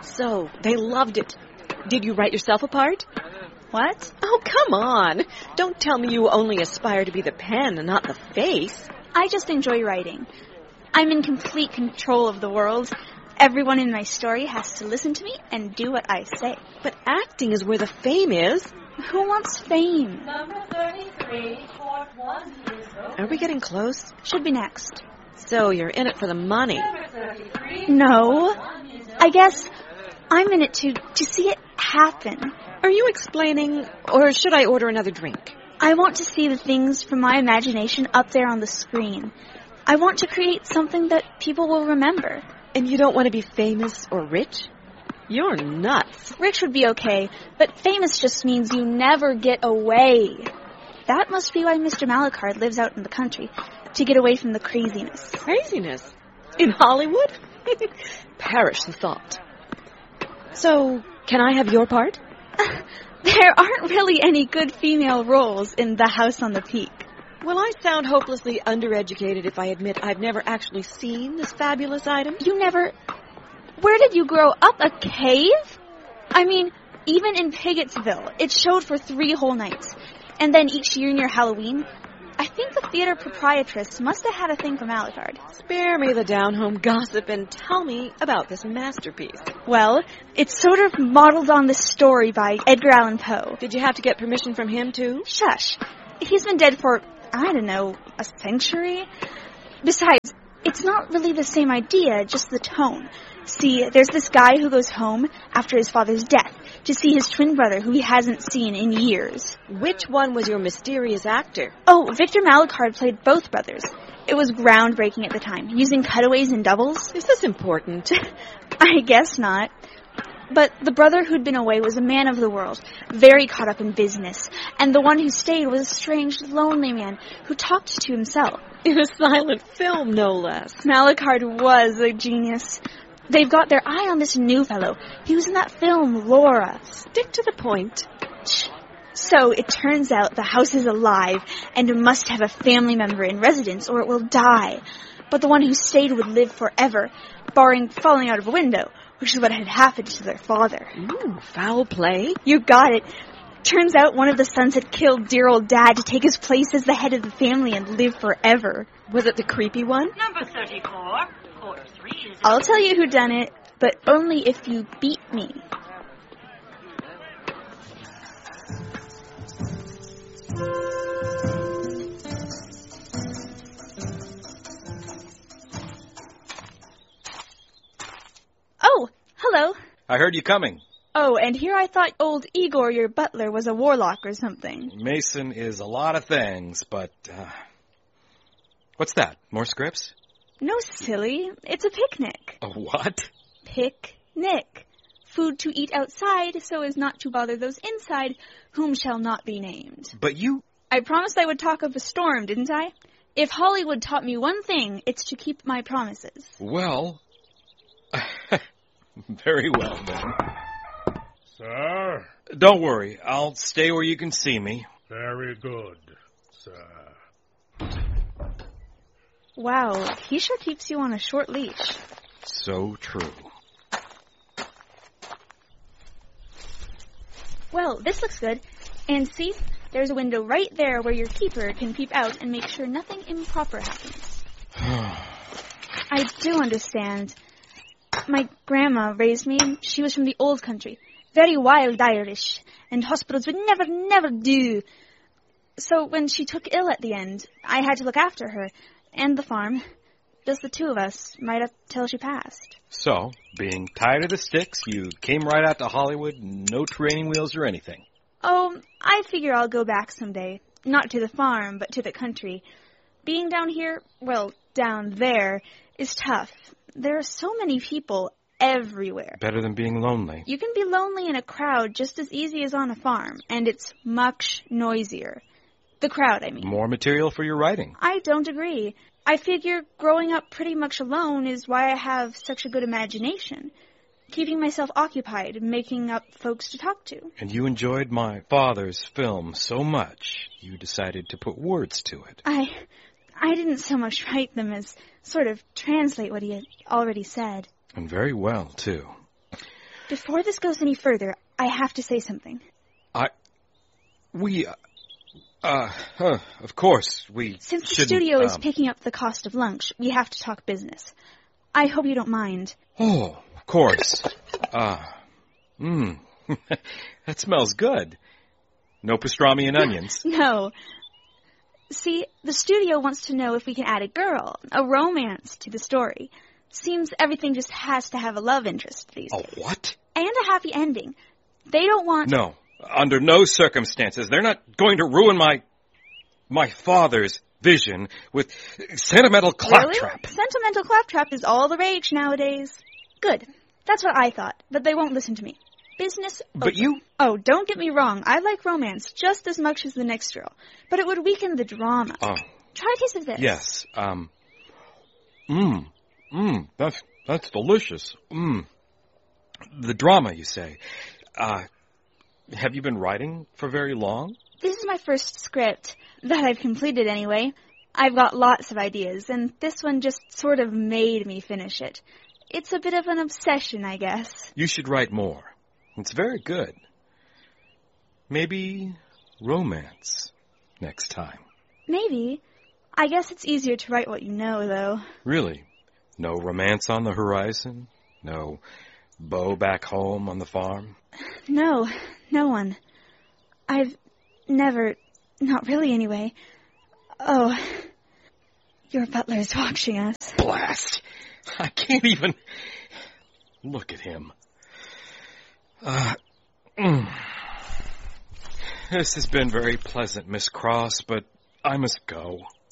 So, they loved it. Did you write yourself a part? What? Oh, come on. Don't tell me you only aspire to be the pen and not the face. I just enjoy writing. I'm in complete control of the world. Everyone in my story has to listen to me and do what I say. But acting is where the fame is. Who wants fame? Number 33, court 1, please. Are we getting close? Should be next. So you're in it for the money. Number 33. No. I guess I'm in it to see it happen. Are you explaining, or should I order another drink? I want to see the things from my imagination up there on the screen. I want to create something that people will remember. And you don't want to be famous or rich? You're nuts. Rich would be okay, but famous just means you never get away. That must be why Mr. Malachard lives out in the country, to get away from the craziness. Craziness? In Hollywood? Perish the thought. So, can I have your part? There aren't really any good female roles in The House on the Peak. Will I sound hopelessly undereducated if I admit I've never actually seen this fabulous item? You never... Where did you grow up? A cave? I mean, even in Pigottsville, it showed for 3 whole nights. And then each year near Halloween, I think the theater proprietress must have had a thing for Malachard. Spare me the down-home gossip and tell me about this masterpiece. Well, it's sort of modeled on this story by Edgar Allan Poe. Did you have to get permission from him, too? Shush. He's been dead for, I don't know, a century? Besides, it's not really the same idea, just the tone. See, there's this guy who goes home after his father's death to see his twin brother who he hasn't seen in years. Which one was your mysterious actor? Oh, Victor Malachard played both brothers. It was groundbreaking at the time, using cutaways and doubles. Is this important? I guess not. But the brother who'd been away was a man of the world, very caught up in business. And the one who stayed was a strange, lonely man who talked to himself. In a silent film, no less. Malachard was a genius. They've got their eye on this new fellow. He was in that film, Laura. Stick to the point. So it turns out the house is alive and must have a family member in residence or it will die. But the one who stayed would live forever, barring falling out of a window, which is what had happened to their father. Ooh, foul play. You got it. Turns out one of the sons had killed dear old dad to take his place as the head of the family and live forever. Was it the creepy one? Number 34, court 3 is... I'll tell you who done it, but only if you beat me. Oh, hello. I heard you coming. Oh, and here I thought old Igor, your butler, was a warlock or something. Mason is a lot of things, but, what's that? More scripts? No, silly. It's a picnic. A what? Picnic. Food to eat outside so as not to bother those inside, whom shall not be named. But you... I promised I would talk of a storm, didn't I? If Hollywood taught me one thing, it's to keep my promises. Well... Very well, then. Sir? Don't worry. I'll stay where you can see me. Very good, sir. Wow, he sure keeps you on a short leash. So true. Well, this looks good. And see, there's a window right there where your keeper can peep out and make sure nothing improper happens. I do understand. My grandma raised me. She was from the old country. Very wild Irish. And hospitals would never do. So when she took ill at the end, I had to look after her. And the farm. Just the two of us, right up till she passed. So, being tired of the sticks, you came right out to Hollywood, no training wheels or anything. Oh, I figure I'll go back someday. Not to the farm, but to the country. Being down here, well, down there, is tough. There are so many people everywhere. Better than being lonely. You can be lonely in a crowd just as easy as on a farm, and it's much noisier. The crowd, I mean. More material for your writing. I don't agree. I figure growing up pretty much alone is why I have such a good imagination. Keeping myself occupied, making up folks to talk to. And you enjoyed my father's film so much, you decided to put words to it. I didn't so much write them as sort of translate what he had already said. And very well, too. Before this goes any further, I have to say something. Of course, we Since the shouldn't, studio is picking up the cost of lunch, we have to talk business. I hope you don't mind. Oh, of course. That smells good. No pastrami and onions. No. See, the studio wants to know if we can add a girl, a romance to the story. Seems everything just has to have a love interest these days. A what? And a happy ending. They don't want... No, under no circumstances. They're not going to ruin my father's vision with sentimental claptrap. Really? Sentimental claptrap is all the rage nowadays. Good. That's what I thought, but they won't listen to me. Business over. But you... Oh, don't get me wrong. I like romance just as much as the next girl. But it would weaken the drama. Oh. Try a taste of this. Yes. That's delicious. The drama, you say. Have you been writing for very long? This is my first script, that I've completed anyway. I've got lots of ideas, and this one just sort of made me finish it. It's a bit of an obsession, I guess. You should write more. It's very good. Maybe romance next time. Maybe. I guess it's easier to write what you know, though. Really? No romance on the horizon? No beau back home on the farm? No, no one. I've never... Not really, anyway. Oh, your butler's watching us. Blast! I can't even... Look at him. This has been very pleasant, Miss Cross, but I must go.